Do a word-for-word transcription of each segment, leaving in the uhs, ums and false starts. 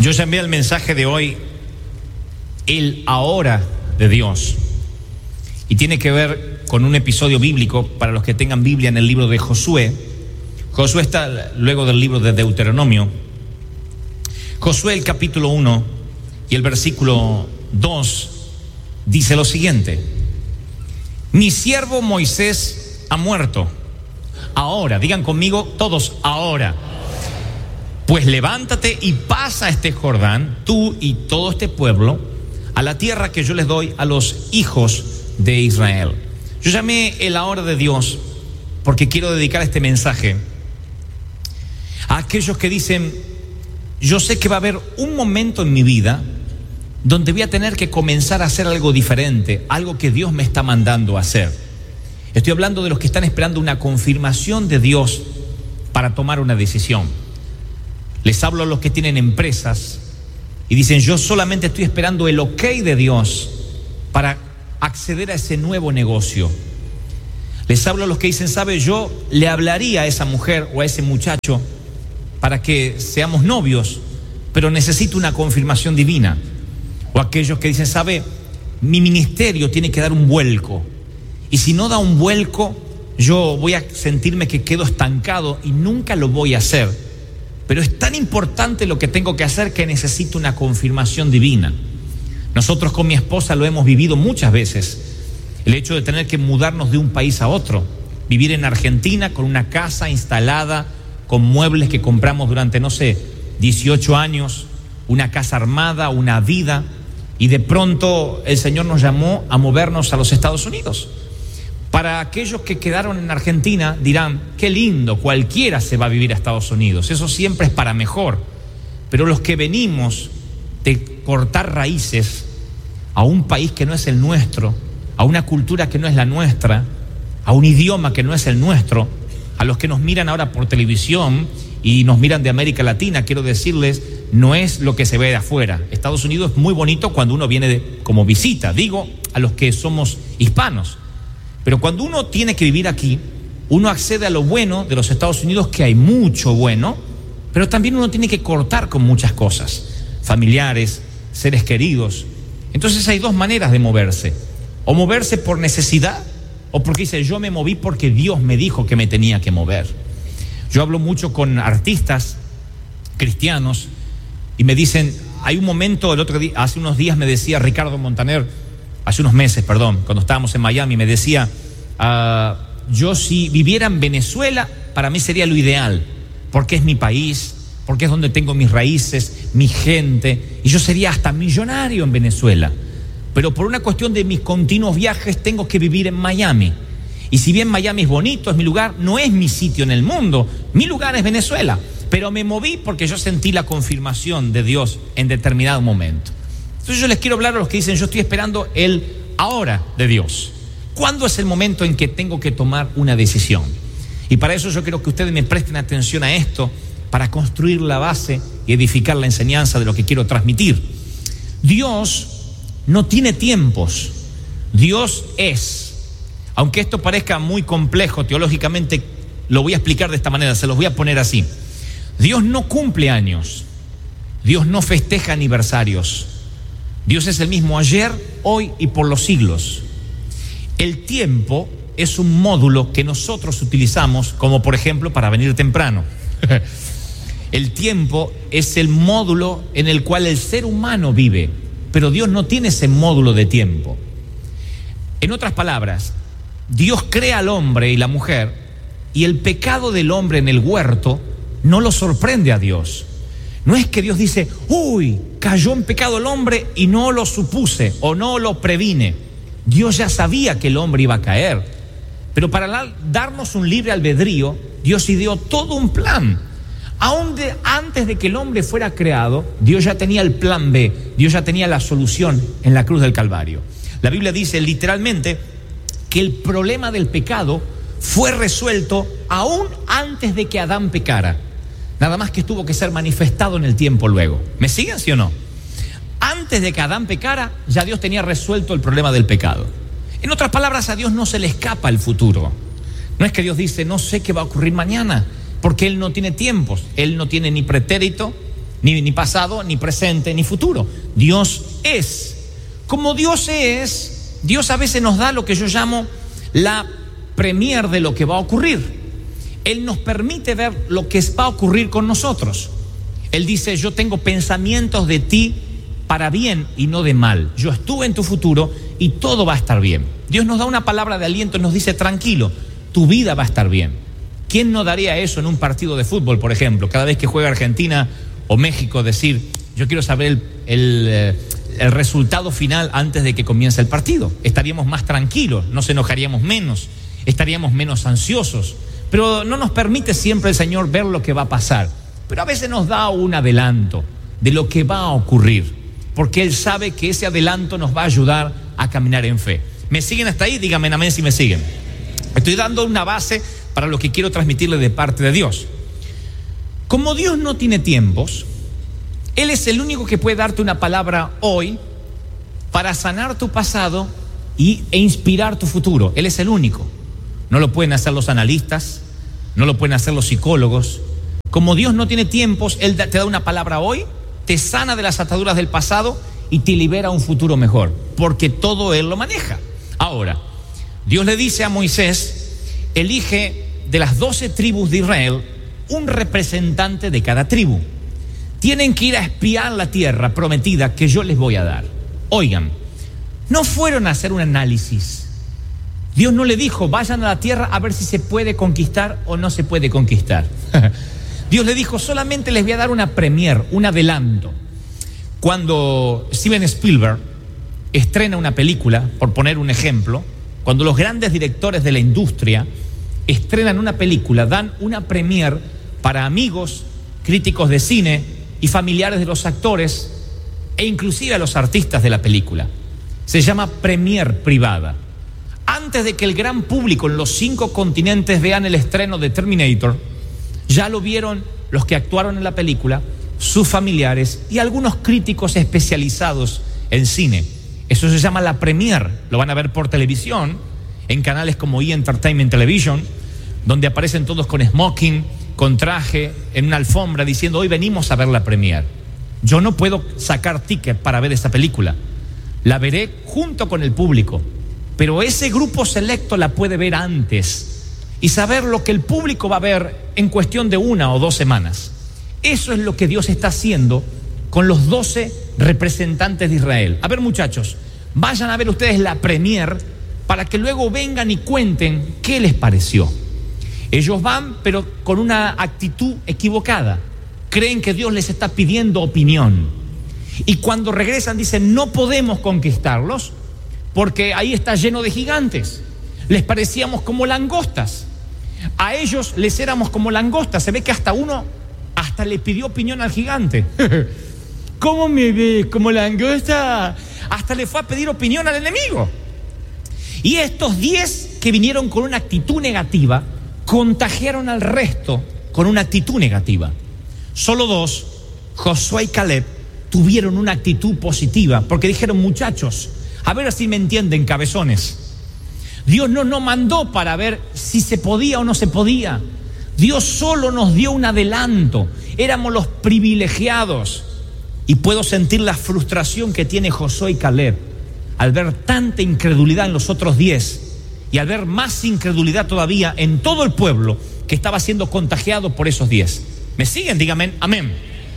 Yo llamé al mensaje de hoy el ahora de Dios, y tiene que ver con un episodio bíblico para los que tengan Biblia en el libro de Josué. Josué está luego del libro de Deuteronomio. Josué, el capítulo uno y el versículo dos dice lo siguiente: mi siervo Moisés ha muerto. Ahora, digan conmigo todos, ahora. Pues levántate y pasa este Jordán, tú y todo este pueblo, a la tierra que yo les doy a los hijos de Israel. Yo llamé el ahora de Dios porque quiero dedicar este mensaje a aquellos que dicen: yo sé que va a haber un momento en mi vida donde voy a tener que comenzar a hacer algo diferente, algo que Dios me está mandando a hacer. Estoy hablando de los que están esperando una confirmación de Dios para tomar una decisión. Les hablo a los que tienen empresas y dicen: yo solamente estoy esperando el ok de Dios para acceder a ese nuevo negocio. Les hablo a los que dicen: sabe, yo le hablaría a esa mujer o a ese muchacho para que seamos novios, pero necesito una confirmación divina. O aquellos que dicen: sabe, mi ministerio tiene que dar un vuelco, y si no da un vuelco, yo voy a sentirme que quedo estancado y nunca lo voy a hacer. Pero es tan importante lo que tengo que hacer que necesito una confirmación divina. Nosotros con mi esposa lo hemos vivido muchas veces. El hecho de tener que mudarnos de un país a otro, vivir en Argentina con una casa instalada, con muebles que compramos durante, no sé, dieciocho años, una casa armada, una vida, y de pronto el Señor nos llamó a movernos a los Estados Unidos. Para aquellos que quedaron en Argentina dirán: qué lindo, cualquiera se va a vivir a Estados Unidos, eso siempre es para mejor. Pero los que venimos de cortar raíces a un país que no es el nuestro, a una cultura que no es la nuestra, a un idioma que no es el nuestro, a los que nos miran ahora por televisión y nos miran de América Latina, quiero decirles, no es lo que se ve de afuera. Estados Unidos es muy bonito cuando uno viene de, como visita, digo, a los que somos hispanos. Pero cuando uno tiene que vivir aquí, uno accede a lo bueno de los Estados Unidos, que hay mucho bueno, pero también uno tiene que cortar con muchas cosas, familiares, seres queridos. Entonces hay dos maneras de moverse: o moverse por necesidad, o porque dice: yo me moví porque Dios me dijo que me tenía que mover. Yo hablo mucho con artistas cristianos y me dicen, hay un momento, el otro día, hace unos días me decía Ricardo Montaner, hace unos meses, perdón, cuando estábamos en Miami, me decía, uh, yo si viviera en Venezuela, para mí sería lo ideal, porque es mi país, porque es donde tengo mis raíces, mi gente, y yo sería hasta millonario en Venezuela. Pero por una cuestión de mis continuos viajes tengo que vivir en Miami. Y si bien Miami es bonito, es mi lugar, no es mi sitio en el mundo, mi lugar es Venezuela. Pero me moví porque yo sentí la confirmación de Dios en determinado momento. Entonces yo les quiero hablar a los que dicen: yo estoy esperando el ahora de Dios. ¿Cuándo es el momento en que tengo que tomar una decisión? Y para eso yo quiero que ustedes me presten atención a esto, para construir la base y edificar la enseñanza de lo que quiero transmitir. Dios no tiene tiempos, Dios es. Aunque esto parezca muy complejo teológicamente, lo voy a explicar de esta manera, se los voy a poner así. Dios no cumple años, Dios no festeja aniversarios. Dios es el mismo ayer, hoy y por los siglos. El tiempo es un módulo que nosotros utilizamos, como por ejemplo para venir temprano. El tiempo es el módulo en el cual el ser humano vive, pero Dios no tiene ese módulo de tiempo. En otras palabras, Dios crea al hombre y la mujer, y el pecado del hombre en el huerto no lo sorprende a Dios. No es que Dios dice: uy, cayó en pecado el hombre y no lo supuse o no lo previne. Dios ya sabía que el hombre iba a caer, pero para darnos un libre albedrío, Dios ideó todo un plan. Aún de, antes de que el hombre fuera creado, Dios ya tenía el plan B, Dios ya tenía la solución en la cruz del Calvario. La Biblia dice literalmente que el problema del pecado fue resuelto aún antes de que Adán pecara. Nada más que tuvo que ser manifestado en el tiempo luego. ¿Me siguen, sí o no? Antes de que Adán pecara, ya Dios tenía resuelto el problema del pecado. En otras palabras, a Dios no se le escapa el futuro. No es que Dios dice: no sé qué va a ocurrir mañana, porque Él no tiene tiempos. Él no tiene ni pretérito, Ni, ni pasado, ni presente, ni futuro. Dios es. Como Dios es, Dios a veces nos da lo que yo llamo la premier de lo que va a ocurrir. Él nos permite ver lo que va a ocurrir con nosotros. Él dice: yo tengo pensamientos de ti para bien y no de mal. Yo estuve en tu futuro y todo va a estar bien. Dios nos da una palabra de aliento y nos dice: tranquilo, tu vida va a estar bien. ¿Quién no daría eso en un partido de fútbol, por ejemplo? Cada vez que juega Argentina o México, decir: yo quiero saber el, el, el resultado final antes de que comience el partido. Estaríamos más tranquilos, nos enojaríamos menos, estaríamos menos ansiosos. Pero no nos permite siempre el Señor ver lo que va a pasar. Pero a veces nos da un adelanto de lo que va a ocurrir, porque Él sabe que ese adelanto nos va a ayudar a caminar en fe. ¿Me siguen hasta ahí? Díganme amén si me siguen. Estoy dando una base para lo que quiero transmitirle de parte de Dios. Como Dios no tiene tiempos, Él es el único que puede darte una palabra hoy para sanar tu pasado y, e inspirar tu futuro. Él es el único. No lo pueden hacer los analistas, no lo pueden hacer los psicólogos. Como Dios no tiene tiempos, Él te da una palabra hoy, te sana de las ataduras del pasado y te libera a un futuro mejor, porque todo Él lo maneja. Ahora, Dios le dice a Moisés: elige de las doce tribus de Israel un representante de cada tribu. Tienen que ir a espiar la tierra prometida que yo les voy a dar. Oigan, no fueron a hacer un análisis. Dios no le dijo: vayan a la tierra a ver si se puede conquistar o no se puede conquistar. Dios le dijo: solamente les voy a dar una premier, un adelanto. Cuando Steven Spielberg estrena una película, por poner un ejemplo, cuando los grandes directores de la industria estrenan una película, dan una premier para amigos, críticos de cine y familiares de los actores e inclusive a los artistas de la película. Se llama premier privada. Antes de que el gran público en los cinco continentes vean el estreno de Terminator, ya lo vieron los que actuaron en la película, sus familiares y algunos críticos especializados en cine. Eso se llama la premier. Lo van a ver por televisión, en canales como E! Entertainment Television, donde aparecen todos con smoking, con traje, en una alfombra, diciendo: hoy venimos a ver la premier. Yo no puedo sacar ticket para ver esta película. La veré junto con el público, pero ese grupo selecto la puede ver antes y saber lo que el público va a ver en cuestión de una o dos semanas. Eso es lo que Dios está haciendo con los doce representantes de Israel. A ver, muchachos, vayan a ver ustedes la premier para que luego vengan y cuenten qué les pareció. Ellos van, pero con una actitud equivocada. Creen que Dios les está pidiendo opinión. Y cuando regresan dicen: no podemos conquistarlos porque ahí está lleno de gigantes. Les parecíamos como langostas. A ellos les éramos como langostas. Se ve que hasta uno hasta le pidió opinión al gigante. ¿Cómo me ves? ¿Como langosta? Hasta le fue a pedir opinión al enemigo. Y estos diez que vinieron con una actitud negativa contagiaron al resto con una actitud negativa. Solo dos, Josué y Caleb, tuvieron una actitud positiva, porque dijeron: muchachos, a ver si me entienden, cabezones. Dios no nos mandó para ver si se podía o no se podía. Dios solo nos dio un adelanto. Éramos los privilegiados. Y puedo sentir la frustración que tiene Josué y Caleb al ver tanta incredulidad en los otros diez y al ver más incredulidad todavía en todo el pueblo que estaba siendo contagiado por esos diez. ¿Me siguen? Díganme amén.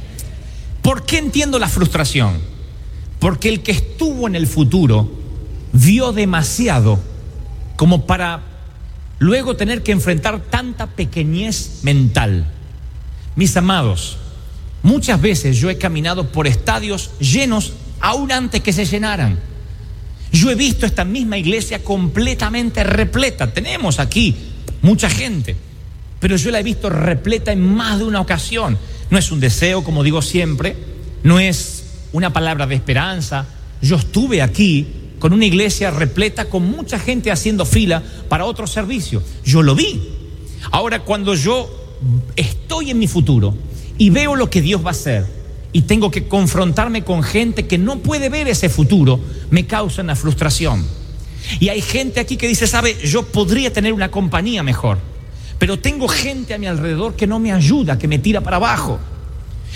¿Por qué entiendo la frustración? Porque el que estuvo en el futuro vio demasiado como para luego tener que enfrentar tanta pequeñez mental. Mis amados, muchas veces yo he caminado por estadios llenos aún antes que se llenaran. Yo he visto esta misma iglesia completamente repleta. Tenemos aquí mucha gente, pero yo la he visto repleta en más de una ocasión. No es un deseo, como digo siempre, no es una palabra de esperanza. Yo estuve aquí con una iglesia repleta, con mucha gente haciendo fila para otro servicio. Yo lo vi. Ahora, cuando yo estoy en mi futuro y veo lo que Dios va a hacer y tengo que confrontarme con gente que no puede ver ese futuro, me causa una frustración. Y hay gente aquí que dice: sabe, yo podría tener una compañía mejor, pero tengo gente a mi alrededor que no me ayuda, que me tira para abajo.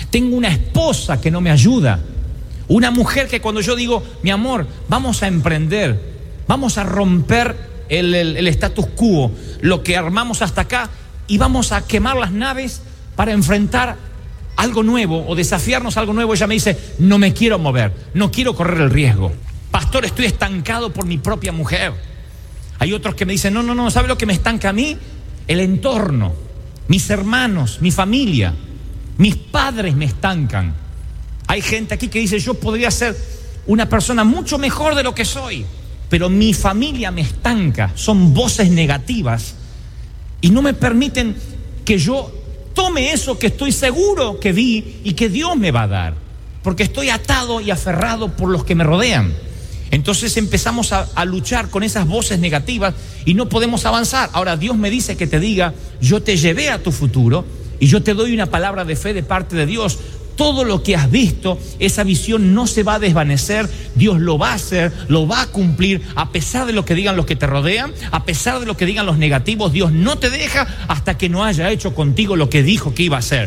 Tengo una esposa que no me ayuda. Una mujer que cuando yo digo, mi amor, vamos a emprender, vamos a romper el, el, el status quo, lo que armamos hasta acá, y vamos a quemar las naves para enfrentar algo nuevo o desafiarnos a algo nuevo. Ella me dice, no me quiero mover, no quiero correr el riesgo. Pastor, estoy estancado por mi propia mujer. Hay otros que me dicen, no, no, no, ¿sabe lo que me estanca a mí? El entorno, mis hermanos, mi familia, mis padres me estancan. Hay gente aquí que dice, yo podría ser una persona mucho mejor de lo que soy, pero mi familia me estanca. Son voces negativas y no me permiten que yo tome eso que estoy seguro que vi y que Dios me va a dar, porque estoy atado y aferrado por los que me rodean. Entonces empezamos a, a luchar con esas voces negativas y no podemos avanzar. Ahora Dios me dice que te diga, yo te llevé a tu futuro y yo te doy una palabra de fe de parte de Dios. Todo lo que has visto, esa visión no se va a desvanecer. Dios lo va a hacer, lo va a cumplir, a pesar de lo que digan los que te rodean, a pesar de lo que digan los negativos. Dios no te deja hasta que no haya hecho contigo lo que dijo que iba a hacer.